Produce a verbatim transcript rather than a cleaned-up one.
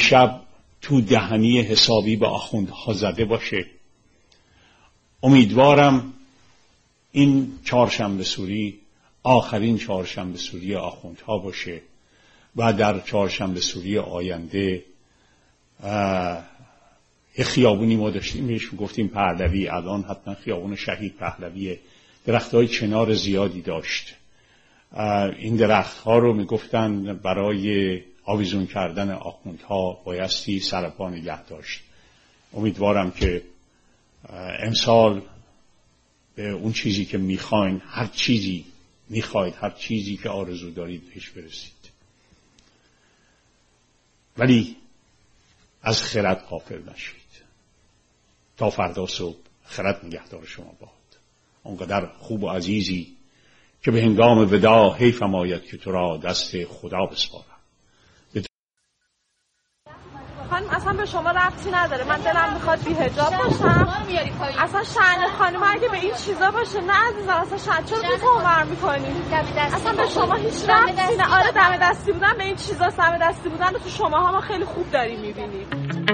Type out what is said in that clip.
امشب تو دهنی حسابی به آخوندها زده باشه. امیدوارم این چهارشنبه سوری آخرین چهارشنبه سوری آخوندها باشه و در چهارشنبه سوری آینده یه خیابونی ما داشتیم بهش گفتیم پهلوی، الان حتما خیابون شهید پهلویه، درخت‌های چنار زیادی داشت. این درخت‌ها رو میگفتن برای آویزون کردن آخوندها بایستی سرپا نگه داشت. امیدوارم که امسال به اون چیزی که میخواین، هر چیزی میخواید، هر چیزی که آرزو دارید بهش برسید. ولی از خرد غافل نشید. تا فردا صبح خرد نگهدار شما باد. اونقدر خوب و عزیزی که به هنگام وداع حیفم آید که تو را دست خدا بسپارم. خانم اصلا به شما ربطی نداره. من دلم میخواد بی حجاب باشم. اصلا شأن خانم اگه به این چیزا باشه، نه عزیزم اصلا شأن چرا تو تومر میکنی؟ اصلا به شما هیچ ربطی نه. آره دم دستی بودن به این چیزا، دم دستی بودن رو تو شماها ما خیلی خوب داریم میبینیم.